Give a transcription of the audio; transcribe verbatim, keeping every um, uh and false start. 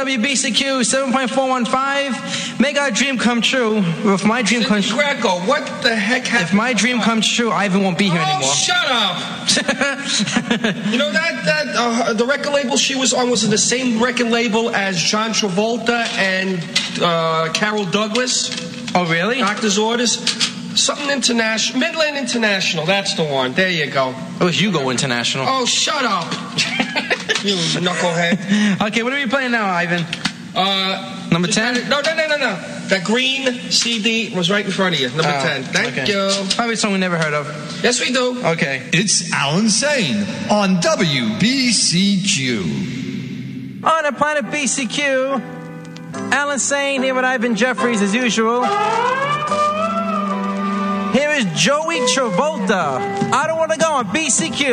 W B C Q seven point four one five. Make our dream come true. If my dream comes true. Greco, what the heck happened? If my dream comes true, Ivan won't be here oh, anymore. Oh, shut up. You know, that, that uh, the record label she was on was the same record label as John Travolta and uh, Carol Douglas. Oh, really? Doctor's Orders. Something International. Midland International. That's the one. There you go. It was Hugo International. Oh, shut up. You knucklehead. Okay, what are we playing now, Ivan? Uh, Number ten? No, no, no, no, no. That green C D was right in front of you. Number oh, ten. Thank okay. you. Probably a song we never heard of. Yes, we do. Okay. It's Alan Sane on W B C Q. On the planet B C Q, Alan Sane here with Ivan Jeffries as usual. Here is Joey Travolta. I don't want to go on B C Q.